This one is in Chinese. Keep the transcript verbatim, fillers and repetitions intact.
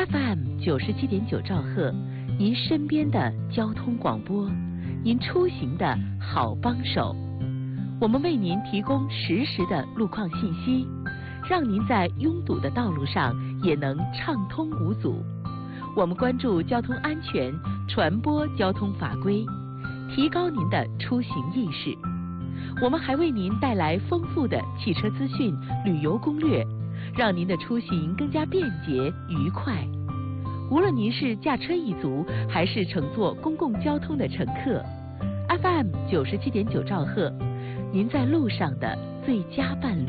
F M 九十七点九兆赫，您身边的交通广播，您出行的好帮手。我们为您提供实时的路况信息，让您在拥堵的道路上也能畅通无阻。我们关注交通安全，传播交通法规，提高您的出行意识。我们还为您带来丰富的汽车资讯、旅游攻略，让您的出行更加便捷愉快。无论您是驾车一族，还是乘坐公共交通的乘客 ，F M 九十七点九兆赫，您在路上的最佳伴侣。